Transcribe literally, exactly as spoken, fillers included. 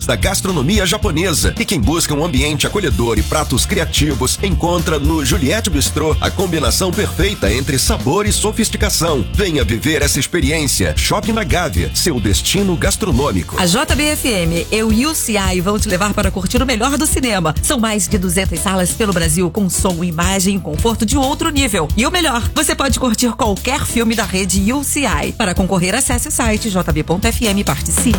da gastronomia japonesa. E quem busca um ambiente acolhedor e pratos criativos, encontra no Juliette Bistrô a combinação perfeita entre sabor e sofisticação. Venha viver essa experiência. Shopping na Gávea, seu destino gastronômico. A J B F M e o U C I vão te levar para curtir o melhor do cinema. São mais de duzentas salas pelo Brasil com som, imagem e conforto de outro nível. E o melhor, você pode curtir qualquer filme da rede U C I. Para concorrer, acesse o site j b ponto f m e participe.